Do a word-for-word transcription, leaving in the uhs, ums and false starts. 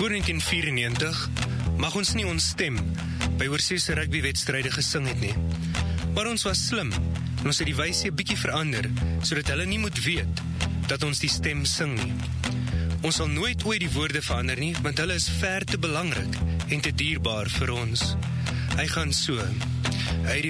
Voor negentien vyierennegentig mag ons nie ons stem by oorseese rugbywedstryde gesing het nie. Maar ons was slim en ons het die wysie bietjie verander, sodat hulle nie moet weet dat ons die stem sing nie. Ons sal nooit ooit die woorde verander nie, want hulle is ver te belangrik en te dierbaar vir ons. Hy gaan so. Hy het die